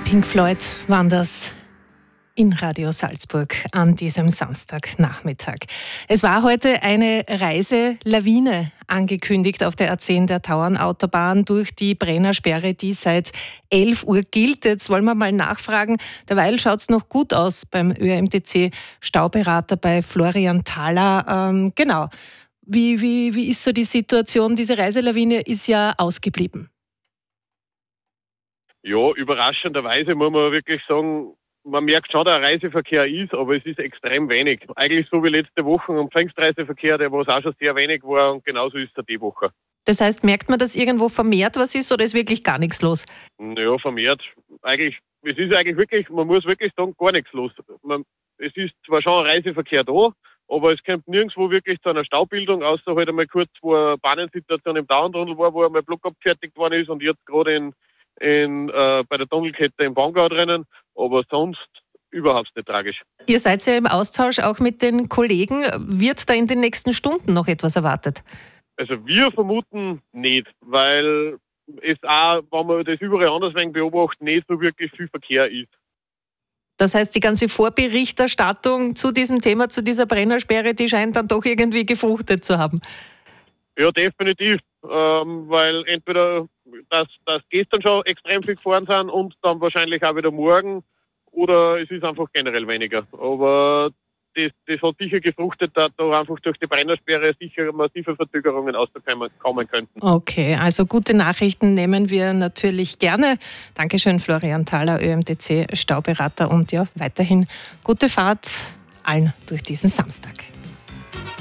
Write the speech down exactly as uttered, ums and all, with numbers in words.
Pink Floyd waren das in Radio Salzburg an diesem Samstagnachmittag. Es war heute eine Reiselawine angekündigt auf der A zehn der Tauernautobahn durch die Brennersperre, die seit elf Uhr gilt. Jetzt wollen wir mal nachfragen. Derweil schaut es noch gut aus beim Ö M T C-Stauberater bei Florian Thaler. Ähm, genau. Wie, wie, wie ist so die Situation? Diese Reiselawine ist ja ausgeblieben. Ja, überraschenderweise muss man wirklich sagen, man merkt schon, dass der Reiseverkehr ist, aber es ist extrem wenig. Eigentlich so wie letzte Woche am Pfingstreiseverkehr, der was auch schon sehr wenig war, und genauso ist es die Woche. Das heißt, merkt man, dass irgendwo vermehrt was ist oder ist wirklich gar nichts los? Ja, vermehrt. Eigentlich, es ist eigentlich wirklich, man muss wirklich sagen, gar nichts los. Man, es ist zwar schon ein Reiseverkehr da, aber es kommt nirgendwo wirklich zu einer Staubildung, außer halt einmal kurz, wo eine Bahnensituation im Dauerntunnel war, wo einmal Block abgefertigt worden ist und jetzt gerade in In, äh, bei der Tunnelkette im Bangau drinnen, aber sonst überhaupt nicht tragisch. Ihr seid ja im Austausch auch mit den Kollegen. Wird da in den nächsten Stunden noch etwas erwartet? Also wir vermuten nicht, weil es auch, wenn man das überall anders beobachtet, nicht so wirklich viel Verkehr ist. Das heißt, die ganze Vorberichterstattung zu diesem Thema, zu dieser Brennersperre, die scheint dann doch irgendwie gefruchtet zu haben. Ja, definitiv, ähm, weil entweder dass, dass gestern schon extrem viel gefahren sind und dann wahrscheinlich auch wieder morgen, oder es ist einfach generell weniger. Aber das, das hat sicher gefruchtet, dass da einfach durch die Brennersperre sicher massive Verzögerungen auskommen könnten. Okay, also gute Nachrichten nehmen wir natürlich gerne. Dankeschön, Florian Thaler, Ö M T C-Stauberater, und ja, weiterhin gute Fahrt allen durch diesen Samstag.